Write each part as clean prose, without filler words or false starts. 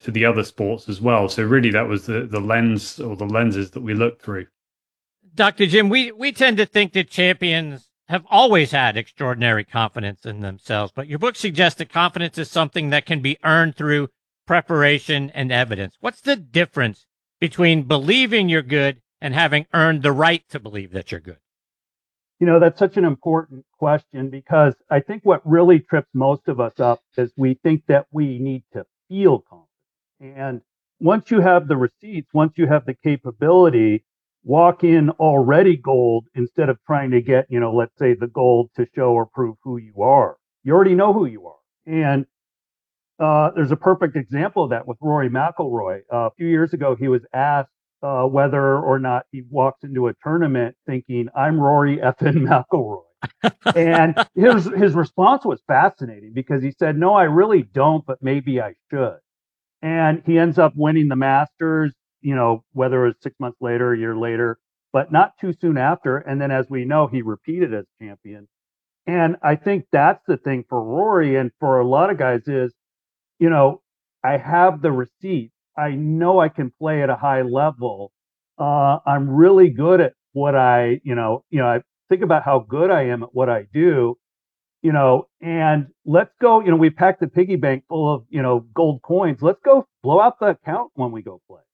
to the other sports as well. So really that was the lens or the lenses that we looked through. Dr. Jim, we tend to think that champions have always had extraordinary confidence in themselves, but your book suggests that confidence is something that can be earned through preparation and evidence. What's the difference between believing you're good and having earned the right to believe that you're good? That's such an important question because I think what really trips most of us up is we think that we need to feel confident. And once you have the receipts, once you have the capability, walk in already gold instead of trying to get, let's say the gold to show or prove who you are. You already know who you are. And there's a perfect example of that with Rory McIlroy. A few years ago, he was asked whether or not he walks into a tournament thinking, I'm Rory effing McIlroy. And his response was fascinating because he said, no, I really don't, but maybe I should. And he ends up winning the Masters, whether it was 6 months later, a year later, but not too soon after. And then, as we know, he repeated as champion. And I think that's the thing for Rory and for a lot of guys is, I have the receipts. I know I can play at a high level. I'm really good at what I think about how good I am at what I do, and let's go, we packed the piggy bank full of, gold coins. Let's go blow out the account when we go play.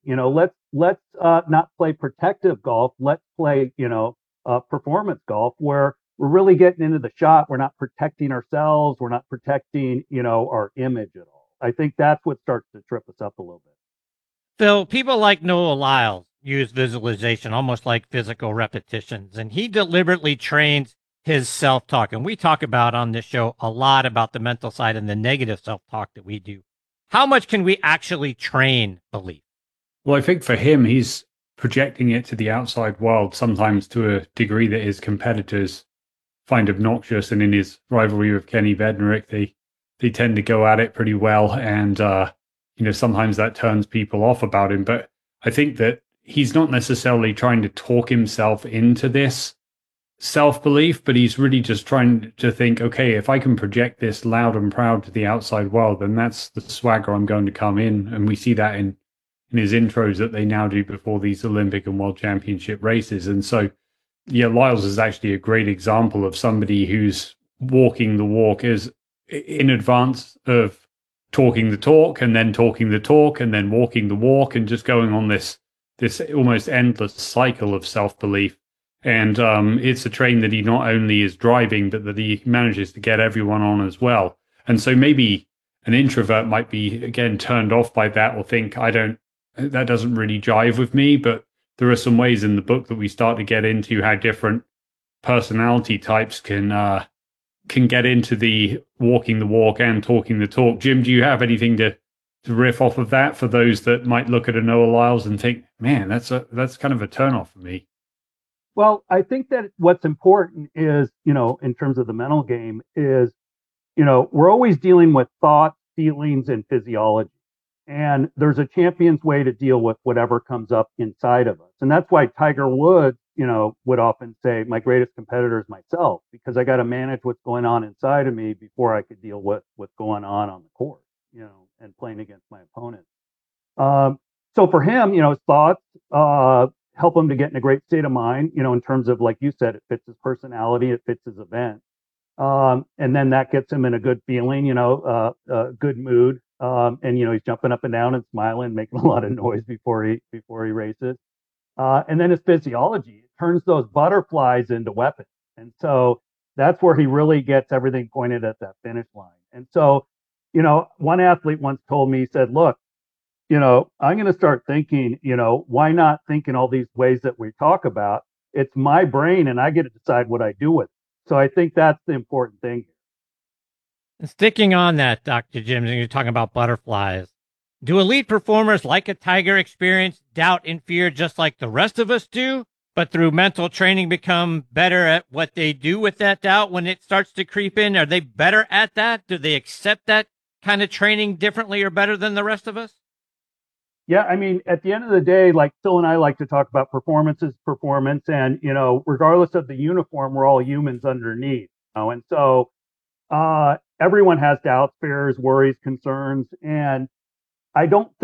Let's not play protective golf. Let's play, performance golf where we're really getting into the shot. We're not protecting ourselves. We're not protecting, our image at all. I think that's what starts to trip us up a little bit. Phil, people like Noah Lyles use visualization almost like physical repetitions, and he deliberately trains his self talk. And we talk about on this show a lot about the mental side and the negative self talk that we do. How much can we actually train belief? Well, I think for him, he's projecting it to the outside world, sometimes to a degree that his competitors find obnoxious. And in his rivalry with Kenny Bednarek, they tend to go at it pretty well. And, sometimes that turns people off about him. But I think that he's not necessarily trying to talk himself into this self-belief, but he's really just trying to think, okay, if I can project this loud and proud to the outside world, then that's the swagger I'm going to come in. And we see that in his intros that they now do before these Olympic and World Championship races. And so, yeah, Lyles is actually a great example of somebody who's walking the walk is in advance of talking the talk and then talking the talk and then walking the walk and just going on this almost endless cycle of self-belief. And it's a train that he not only is driving, but that he manages to get everyone on as well. And so maybe an introvert might be, again, turned off by that or think, that doesn't really jive with me. But there are some ways in the book that we start to get into how different personality types can get into the walking the walk and talking the talk. Jim, do you have anything to riff off of that for those that might look at a Noah Lyles and think, man, that's kind of a turnoff for me? Well, I think that what's important is, in terms of the mental game is, we're always dealing with thoughts, feelings, and physiology. And there's a champion's way to deal with whatever comes up inside of us. And that's why Tiger Woods, would often say, my greatest competitor is myself, because I got to manage what's going on inside of me before I could deal with what's going on the court, and playing against my opponent. So for him, his thoughts, help him to get in a great state of mind, in terms of, like you said, it fits his personality, it fits his event. And then that gets him in a good feeling, good mood. And, he's jumping up and down and smiling, making a lot of noise before he races. And then his physiology, it turns those butterflies into weapons. And so that's where he really gets everything pointed at that finish line. And so, one athlete once told me, he said, look, I'm going to start thinking, why not think in all these ways that we talk about? It's my brain and I get to decide what I do with it. So I think that's the important thing. Sticking on that, Dr. Jim, you're talking about butterflies. Do elite performers like a Tiger experience doubt and fear just like the rest of us do, but through mental training become better at what they do with that doubt when it starts to creep in? Are they better at that? Do they accept that kind of training differently or better than the rest of us? Yeah, I mean, at the end of the day, like Phil and I like to talk about performance is performance. And, regardless of the uniform, we're all humans underneath. And so everyone has doubts, fears, worries, concerns. And I don't